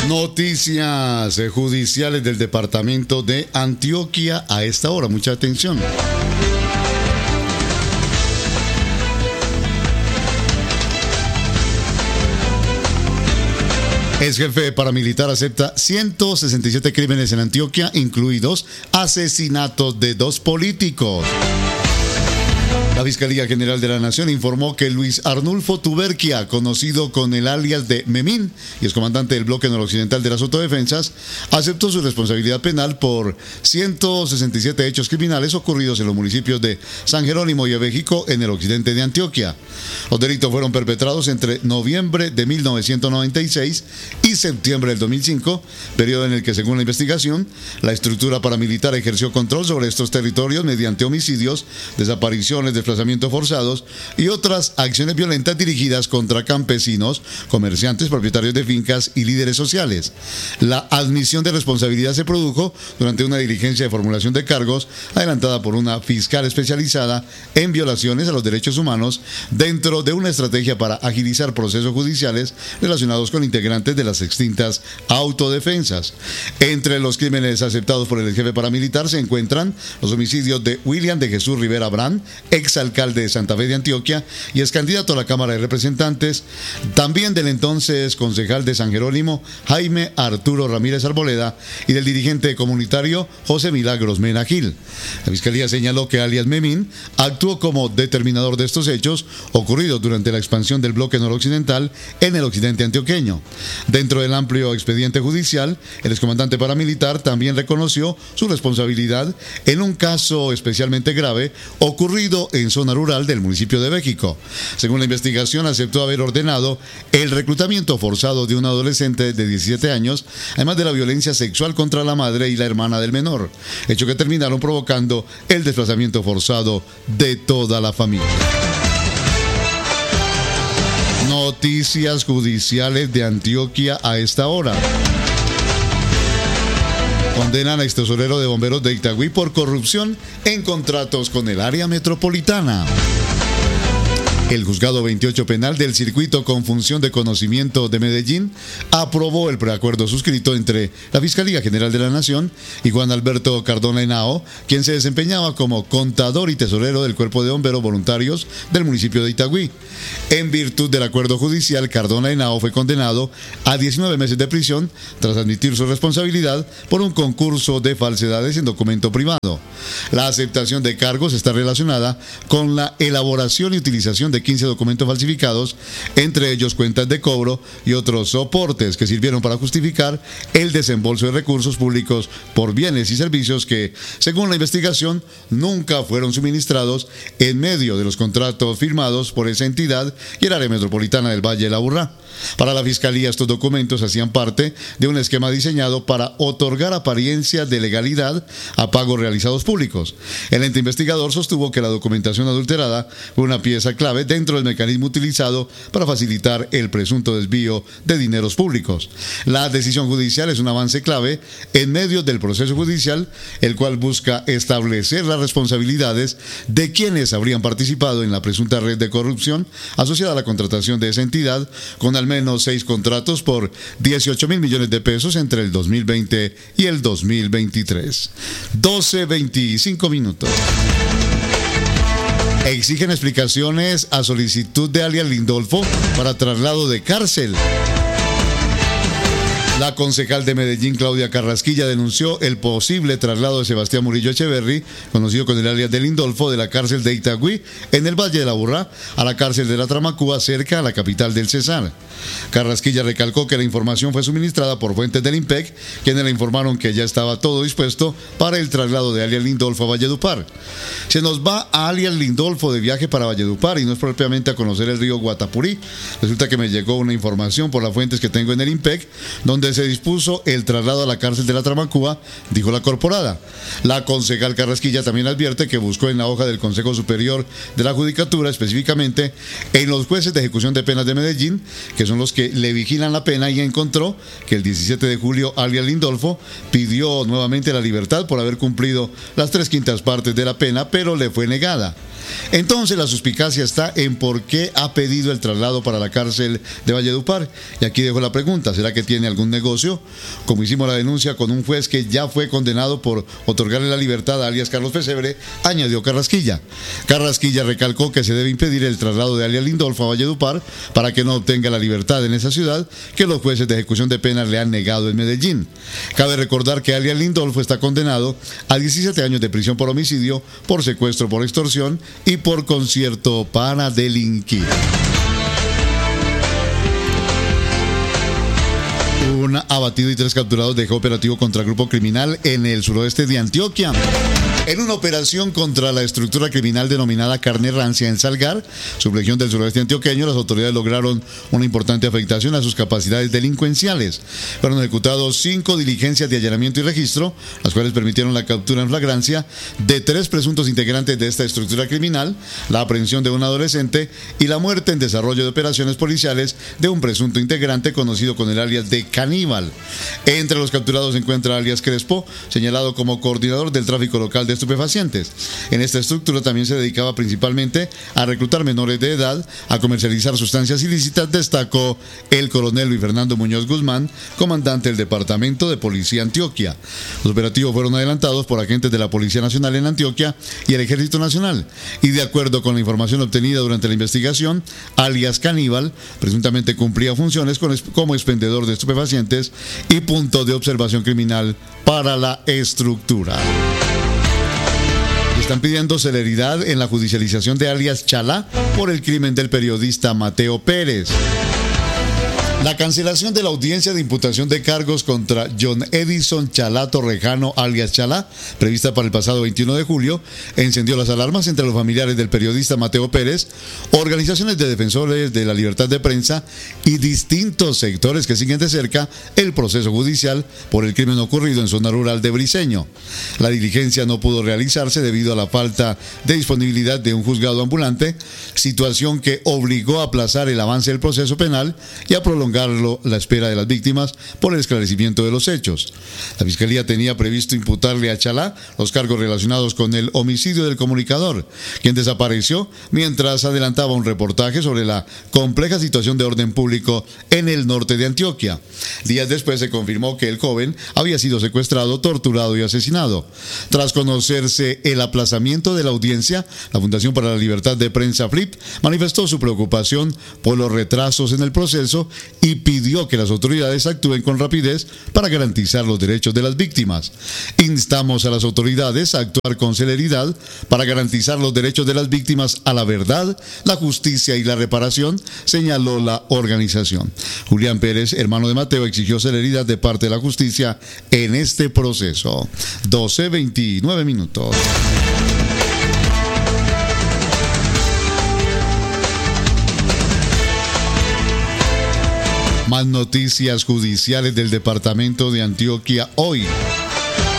Noticias judiciales del departamento de Antioquia a esta hora. Mucha atención. Ex jefe paramilitar acepta 167 crímenes en Antioquia, incluidos asesinatos de 2 políticos. La Fiscalía General de la Nación informó que Luis Arnulfo Tuberquia, conocido con el alias de Memín y excomandante del bloque noroccidental de las autodefensas, aceptó su responsabilidad penal por 167 hechos criminales ocurridos en los municipios de San Jerónimo y Avéjico, en el occidente de Antioquia. Los delitos fueron perpetrados entre noviembre de 1996 y septiembre del 2005, periodo en el que, según la investigación, la estructura paramilitar ejerció control sobre estos territorios mediante homicidios, desapariciones, desplazamientos forzados y otras acciones violentas dirigidas contra campesinos, comerciantes, propietarios de fincas y líderes sociales. La admisión de responsabilidad se produjo durante una diligencia de formulación de cargos adelantada por una fiscal especializada en violaciones a los derechos humanos dentro de una estrategia para agilizar procesos judiciales relacionados con integrantes de las extintas autodefensas. Entre los crímenes aceptados por el jefe paramilitar se encuentran los homicidios de William de Jesús Rivera Brand, exalcalde de Santa Fe de Antioquia y ex candidato a la Cámara de Representantes, también del entonces concejal de San Jerónimo, Jaime Arturo Ramírez Arboleda, y del dirigente comunitario José Milagros Mena Gil. La Fiscalía señaló que alias Memín actuó como determinador de estos hechos ocurridos durante la expansión del bloque noroccidental en el occidente antioqueño. Dentro del amplio expediente judicial, el excomandante paramilitar también reconoció su responsabilidad en un caso especialmente grave ocurrido en zona rural del municipio de Avéjico. Según la investigación, aceptó haber ordenado el reclutamiento forzado de un adolescente de 17 años, además de la violencia sexual contra la madre y la hermana del menor, hecho que terminaron provocando el desplazamiento forzado de toda la familia. Noticias judiciales de Antioquia a esta hora. Condenan a ex tesorero de bomberos de Itagüí por corrupción en contratos con el área metropolitana. El juzgado 28 penal del circuito con función de conocimiento de Medellín aprobó el preacuerdo suscrito entre la Fiscalía General de la Nación y Juan Alberto Cardona Henao, quien se desempeñaba como contador y tesorero del Cuerpo de Bomberos Voluntarios del municipio de Itagüí. En virtud del acuerdo judicial, Cardona Henao fue condenado a 19 meses de prisión tras admitir su responsabilidad por un concurso de falsedades en documento privado. La aceptación de cargos está relacionada con la elaboración y utilización de 15 documentos falsificados, entre ellos cuentas de cobro y otros soportes que sirvieron para justificar el desembolso de recursos públicos por bienes y servicios que, según la investigación, nunca fueron suministrados en medio de los contratos firmados por esa entidad y el área metropolitana del Valle de la Aburrá. Para la Fiscalía, estos documentos hacían parte de un esquema diseñado para otorgar apariencia de legalidad a pagos realizados públicos. El ente investigador sostuvo que la documentación adulterada fue una pieza clave dentro del mecanismo utilizado para facilitar el presunto desvío de dineros públicos. La decisión judicial es un avance clave en medio del proceso judicial, el cual busca establecer las responsabilidades de quienes habrían participado en la presunta red de corrupción asociada a la contratación de esa entidad, con al menos 6 contratos por 18.000 millones de pesos entre el 2020 y el 2023. 12:25 minutos. Exigen explicaciones a solicitud de alias Lindolfo para traslado de cárcel. La concejal de Medellín, Claudia Carrasquilla, denunció el posible traslado de Sebastián Murillo Echeverry, conocido con el alias de Lindolfo, de la cárcel de Itagüí, en el Valle de la Aburrá, a la cárcel de la Tramacúa, cerca a la capital del Cesar. Carrasquilla recalcó que la información fue suministrada por fuentes del IMPEC, quienes le informaron que ya estaba todo dispuesto para el traslado de alias Lindolfo a Valledupar. Se nos va a alias Lindolfo de viaje para Valledupar y no es propiamente a conocer el río Guatapurí. Resulta que me llegó una información por las fuentes que tengo en el IMPEC, donde se dispuso el traslado a la cárcel de la Tramacúa, dijo la corporada. La concejal Carrasquilla también advierte que buscó en la hoja del Consejo Superior de la Judicatura, específicamente en los jueces de ejecución de penas de Medellín, que son los que le vigilan la pena, y encontró que el 17 de julio alias Lindolfo pidió nuevamente la libertad por haber cumplido las 3/5 partes de la pena, pero le fue negada. Entonces la suspicacia está en por qué ha pedido el traslado para la cárcel de Valledupar. Y aquí dejo la pregunta, ¿será que tiene algún negocio? Como hicimos la denuncia con un juez que ya fue condenado por otorgarle la libertad a alias Carlos Pesebre, añadió Carrasquilla. Carrasquilla recalcó que se debe impedir el traslado de alias Lindolfo a Valledupar para que no obtenga la libertad en esa ciudad que los jueces de ejecución de penas le han negado en Medellín. Cabe recordar que alias Lindolfo está condenado a 17 años de prisión por homicidio, por secuestro por extorsión y por concierto para delinquir. Un abatido y 3 capturados dejó operativo contra el grupo criminal en el suroeste de Antioquia. En una operación contra la estructura criminal denominada Carne Rancia en Salgar, subregión del suroeste antioqueño, las autoridades lograron una importante afectación a sus capacidades delincuenciales. Fueron ejecutados 5 diligencias de allanamiento y registro, las cuales permitieron la captura en flagrancia de 3 presuntos integrantes de esta estructura criminal, la aprehensión de un adolescente y la muerte en desarrollo de operaciones policiales de un presunto integrante conocido con el alias de Caníbal. Entre los capturados se encuentra alias Crespo, señalado como coordinador del tráfico local de estupefacientes. En esta estructura también se dedicaba principalmente a reclutar menores de edad, a comercializar sustancias ilícitas, destacó el coronel Luis Fernando Muñoz Guzmán, comandante del Departamento de Policía Antioquia. Los operativos fueron adelantados por agentes de la Policía Nacional en Antioquia y el Ejército Nacional, y de acuerdo con la información obtenida durante la investigación, alias Caníbal presuntamente cumplía funciones como expendedor de estupefacientes y punto de observación criminal para la estructura. Están pidiendo celeridad en la judicialización de alias Chalá por el crimen del periodista Mateo Pérez. La cancelación de la audiencia de imputación de cargos contra John Edison Chalá Torrejano, alias Chalá, prevista para el pasado 21 de julio, encendió las alarmas entre los familiares del periodista Mateo Pérez, organizaciones de defensores de la libertad de prensa y distintos sectores que siguen de cerca el proceso judicial por el crimen ocurrido en zona rural de Briceño. La diligencia no pudo realizarse debido a la falta de disponibilidad de un juzgado ambulante, situación que obligó a aplazar el avance del proceso penal y a prolongar la espera de las víctimas por el esclarecimiento de los hechos. La Fiscalía tenía previsto imputarle a Chalá los cargos relacionados con el homicidio del comunicador, quien desapareció mientras adelantaba un reportaje sobre la compleja situación de orden público en el norte de Antioquia. Días después se confirmó que el joven había sido secuestrado, torturado y asesinado. Tras conocerse el aplazamiento de la audiencia, la Fundación para la Libertad de Prensa FLIP manifestó su preocupación por los retrasos en el proceso y pidió que las autoridades actúen con rapidez para garantizar los derechos de las víctimas. Instamos a las autoridades a actuar con celeridad para garantizar los derechos de las víctimas a la verdad, la justicia y la reparación, señaló la organización. Julián Pérez, hermano de Mateo, exigió celeridad de parte de la justicia en este proceso. 12:29 minutos. Más noticias judiciales del departamento de Antioquia hoy.